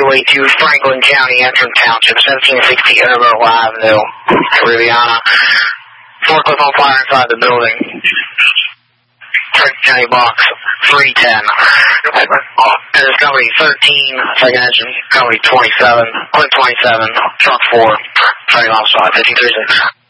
your way to Franklin County, Antrim Township, 1760 Edinburgh Avenue, Riviana. Forklift on fire inside the building. Franklin County Box 310. And it's company 13, second engine, company 27, Clip 27, truck 4, trailing offside, 53-6.